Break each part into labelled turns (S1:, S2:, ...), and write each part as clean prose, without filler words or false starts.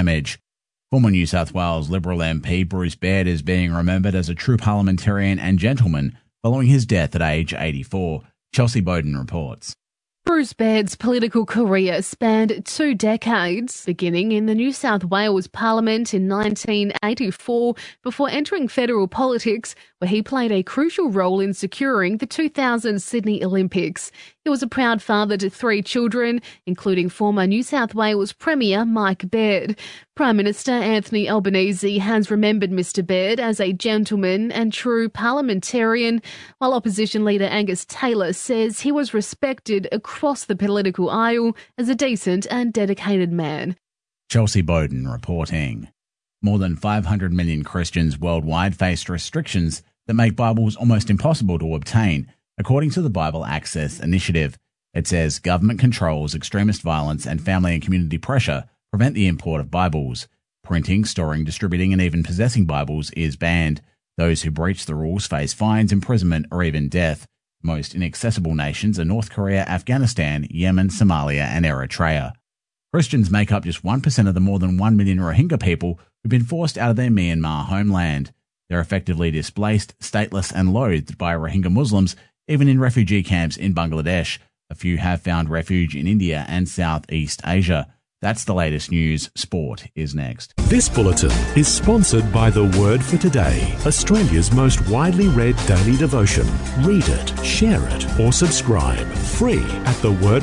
S1: damage. Former New South Wales Liberal MP Bruce Baird is being remembered as a true parliamentarian and gentleman following his death at age 84. Chelsea Bowden reports.
S2: Bruce Baird's political career spanned 2 decades, beginning in the New South Wales Parliament in 1984 before entering federal politics, where he played a crucial role in securing the 2000 Sydney Olympics. He was a proud father to 3 children, including former New South Wales Premier Mike Baird. Prime Minister Anthony Albanese has remembered Mr Baird as a gentleman and true parliamentarian, while opposition leader Angus Taylor says he was respected across the political aisle as a decent and dedicated man.
S1: Chelsea Bowden reporting. More than 500 million Christians worldwide face restrictions that make Bibles almost impossible to obtain, according to the Bible Access Initiative. It says government controls, extremist violence and family and community pressure prevent the import of Bibles. Printing, storing, distributing and even possessing Bibles is banned. Those who breach the rules face fines, imprisonment or even death. Most inaccessible nations are North Korea, Afghanistan, Yemen, Somalia and Eritrea. Christians make up just 1% of the more than 1 million Rohingya people who've been forced out of their Myanmar homeland. They're effectively displaced, stateless and loathed by Rohingya Muslims, even in refugee camps in Bangladesh. A few have found refuge in India and Southeast Asia. That's the latest news. Sport is next.
S3: This bulletin is sponsored by The Word for Today, Australia's most widely read daily devotion. Read it, share it, or subscribe. Free at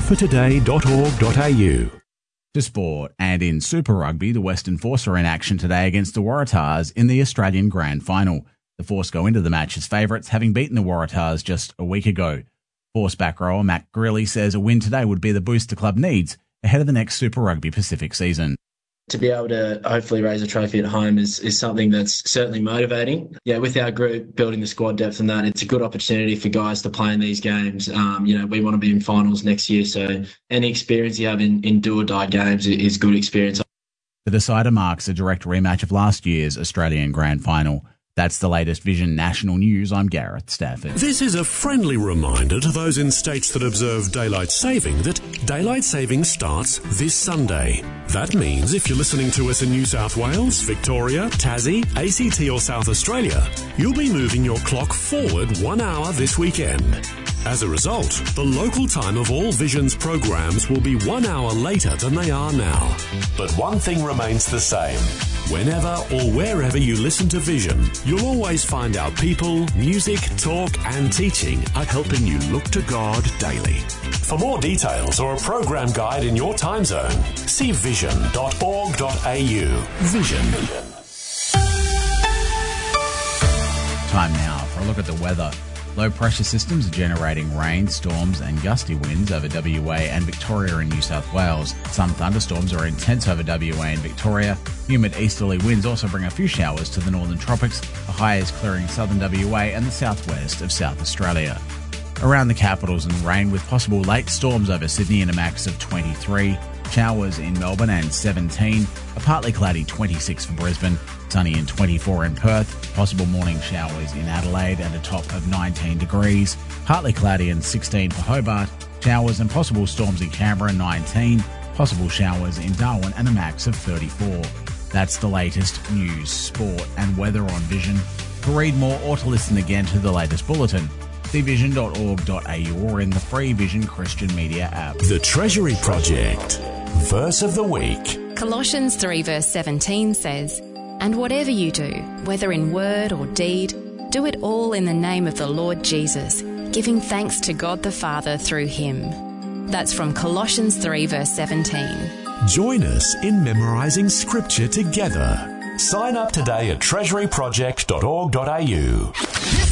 S3: thewordfortoday.org.au.
S1: To sport, and in Super Rugby, the Western Force are in action today against the Waratahs in the Australian Grand Final. The Force go into the match as favourites, having beaten the Waratahs just a week ago. Force back rower Matt Greeley says a win today would be the boost the club needs ahead of the next Super Rugby Pacific season.
S4: To be able to hopefully raise a trophy at home is something that's certainly motivating. Yeah, with our group building the squad depth and that, it's a good opportunity for guys to play in these games. We want to be in finals next year, so any experience you have in do-or-die games is good experience.
S1: The decider marks a direct rematch of last year's Australian Grand Final. That's the latest Vision National News. I'm Gareth Stafford.
S3: This is a friendly reminder to those in states that observe daylight saving that daylight saving starts this Sunday. That means if you're listening to us in New South Wales, Victoria, Tassie, ACT or South Australia, you'll be moving your clock forward 1 hour this weekend. As a result, the local time of all Vision's programs will be 1 hour later than they are now. But one thing remains the same. Whenever or wherever you listen to Vision, you'll always find our people, music, talk and teaching are helping you look to God daily. For more details or a program guide in your time zone, see vision.org.au. Vision.
S1: Time now for a look at the weather. Low pressure systems are generating rain, storms and gusty winds over WA and Victoria and New South Wales. Some thunderstorms are intense over WA and Victoria. Humid easterly winds also bring a few showers to the northern tropics. The high is clearing southern WA and the southwest of South Australia. Around the capitals and rain with possible late storms over Sydney and a max of 23. Showers in Melbourne and 17. A partly cloudy 26 for Brisbane. Sunny and 24 in Perth. Possible morning showers in Adelaide and a top of 19 degrees. Partly cloudy and 16 for Hobart. Showers and possible storms in Canberra, 19. Possible showers in Darwin and a max of 34. That's the latest news, sport and weather on Vision. To read more or to listen again to the latest bulletin, see vision.org.au or in the free Vision Christian Media app.
S3: The Treasury Project. Verse of the week.
S5: Colossians 3 verse 17 says, "And whatever you do, whether in word or deed, do it all in the name of the Lord Jesus, giving thanks to God the Father through him." That's from Colossians 3 verse 17.
S3: Join us in memorising scripture together. Sign up today at treasuryproject.org.au.